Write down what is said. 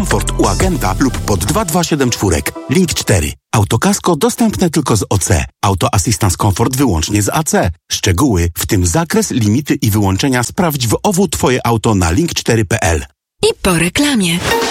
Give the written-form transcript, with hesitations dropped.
Comfort u agenta lub pod 2274. Link 4. Autokasko dostępne tylko z OC. Auto Assistance Comfort wyłącznie z AC. Szczegóły, w tym zakres, limity i wyłączenia sprawdź w OWU Twoje auto na link4.pl. I po reklamie.